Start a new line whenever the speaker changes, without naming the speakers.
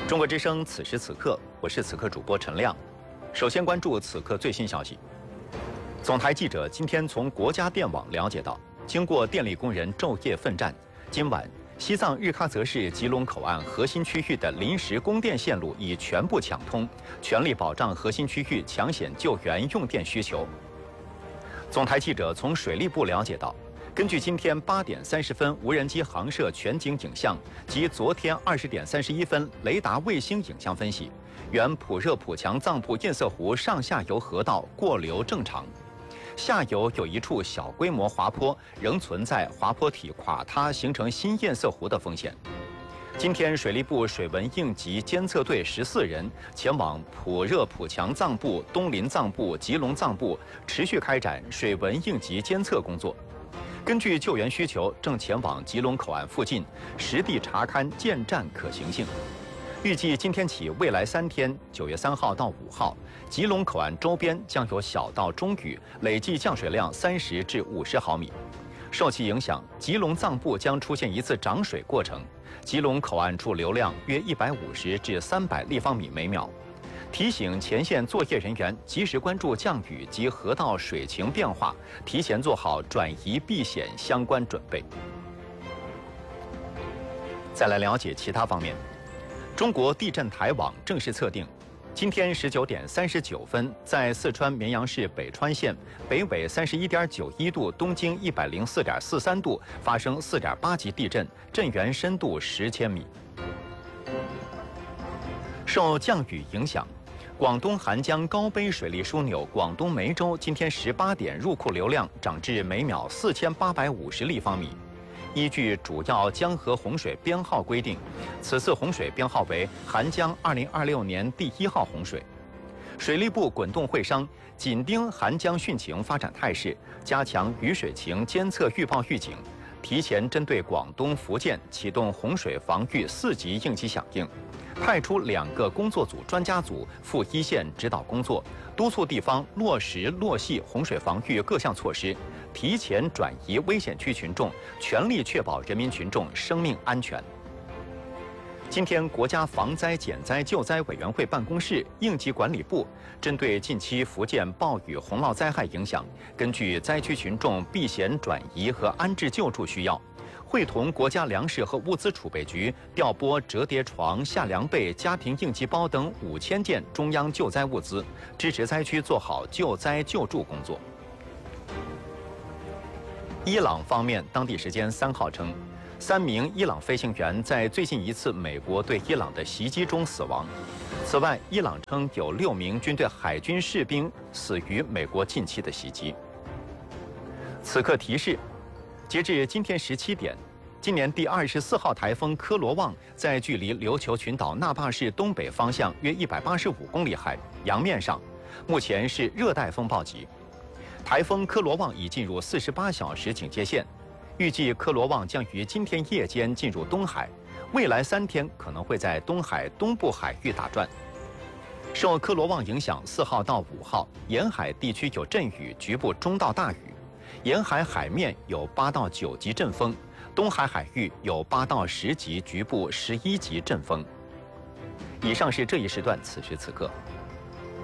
中国之声，此时此刻，我是此刻主播陈亮。首先关注此刻最新消息。总台记者今天从国家电网了解到，经过电力工人昼夜奋战，今晚西藏日喀则市吉隆口岸核心区域的临时供电线路已全部抢通，全力保障核心区域抢险救援用电需求。总台记者从水利部了解到，根据今天8点30分无人机航摄全景影像及昨天20点31分雷达卫星影像分析，原普热普强藏布堰塞湖上下游河道过流正常，下游有一处小规模滑坡，仍存在滑坡体垮塌形成新堰塞湖的风险。今天，水利部水文应急监测队14人前往普热普强藏布、东林藏布、吉隆藏布，持续开展水文应急监测工作。根据救援需求，正前往吉隆口岸附近实地查勘建站可行性。预计今天起未来3天，9月3号到5号，吉隆口岸周边将有小到中雨，累计降水量30至50毫米。受其影响，吉隆藏布将出现一次涨水过程，吉隆口岸处流量约150至300立方米每秒。提醒前线作业人员及时关注降雨及河道水情变化，提前做好转移避险相关准备。再来了解其他方面，中国地震台网正式测定，今天19点39分，在四川绵阳市北川县北纬31.91度、东经104.43度发生4.8级地震，震源深度10千米。受降雨影响，广东涵江高碑水利枢纽广东梅州今天18点入库流量涨至每秒4850立方米。依据主要江河洪水编号规定，此次洪水编号为涵江2026年第1号洪水。水利部滚动会商，紧盯涵江汛情发展态势，加强雨水情监测预报预警，提前针对广东、福建启动洪水防御4级应急响应，派出2个工作组专家组赴一线指导工作，督促地方落实落细洪水防御各项措施，提前转移危险区群众，全力确保人民群众生命安全。今天，国家防灾减灾救灾委员会办公室、应急管理部针对近期福建暴雨洪涝灾害影响，根据灾区群众避险转移和安置救助需要，会同国家粮食和物资储备局调拨折叠床、夏凉被、家庭应急包等5000件中央救灾物资，支持灾区做好救灾救助工作。伊朗方面当地时间3号称，3名伊朗飞行员在最近一次美国对伊朗的袭击中死亡。此外，伊朗称有6名军队海军士兵死于美国近期的袭击。此刻提示，截至今天17点，今年第24号台风科罗旺在距离琉球群岛那霸市东北方向约185公里海洋面上，目前是热带风暴级。台风科罗旺已进入48小时警戒线，预计科罗旺将于今天夜间进入东海，未来3天可能会在东海东部海域打转。受科罗旺影响，4号到5号，沿海地区有阵雨，局部中到大雨。沿海海面有8到9级阵风，东海海域有8到10级，局部11级阵风。以上是这一时段此时此刻。